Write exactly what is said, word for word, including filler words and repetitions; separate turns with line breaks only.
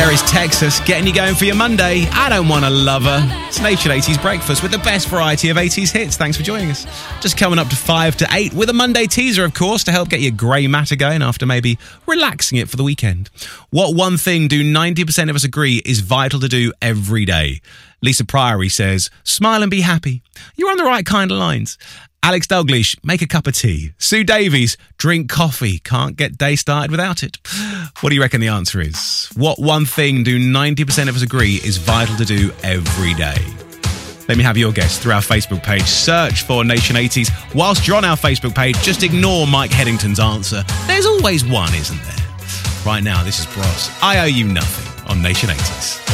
There is Texas getting you going for your Monday. I don't want a lover. It's Nation eighties Breakfast with the best variety of eighties hits. Thanks for joining us. Just coming up to five to eight with a Monday teaser, of course, to help get your grey matter going after maybe relaxing it for the weekend. What one thing do ninety percent of us agree is vital to do every day? Lisa Priory says, smile and be happy. You're on the right kind of lines. Alex Dalglish, make a cup of tea. Sue Davies, drink coffee. Can't get day started without it. What do you reckon the answer is? What one thing do ninety percent of us agree is vital to do every day? Let me have your guess through our Facebook page. Search for Nation eighties. Whilst you're on our Facebook page, just ignore Mike Headington's answer. There's always one, isn't there? Right now, this is Bros. I Owe You Nothing on Nation eighties.